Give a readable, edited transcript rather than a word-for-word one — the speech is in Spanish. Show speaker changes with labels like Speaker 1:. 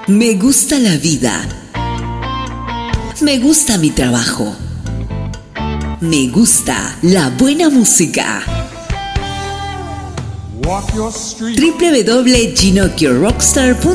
Speaker 1: Me gusta la vida. Me gusta mi trabajo. Me gusta la buena música. www.ginocchiorockstar.com